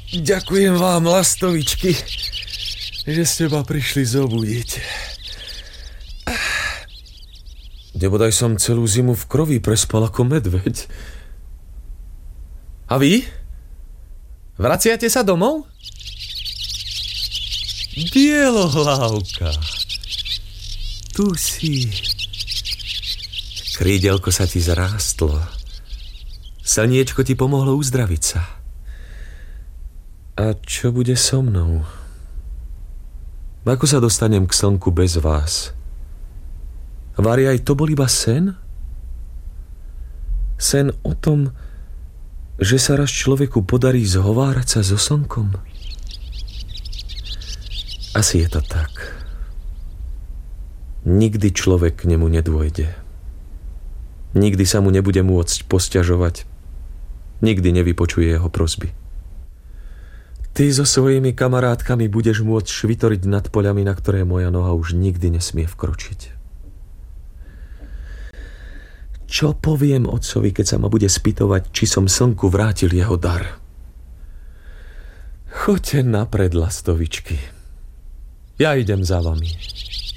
Ďakujem vám, lastovičky, že ste ma prišli zobudiť. Nebodaj som celú zimu v krovi prespal ako medveď. A vy? Vraciate sa domov? Bielohlavka, tu si. Krídelko sa ti zrástlo. Slniečko ti pomohlo uzdraviť sa. A čo bude so mnou? Ako sa dostanem k slnku bez vás? Vari, aj to bol iba sen? Sen o tom, že sa raz človeku podarí zhovárať sa so slnkom? Asi je to tak. Nikdy človek k nemu nedôjde. Nikdy sa mu nebude môcť posťažovať. Nikdy nevypočuje jeho prosby. Ty so svojimi kamarátkami budeš môcť švitoriť nad poľami, na ktoré moja noha už nikdy nesmie vkročiť. Čo poviem otcovi, keď sa ma bude spýtovať, či som slnku vrátil jeho dar? Choďte napred, lastovičky. Ja idem za vami.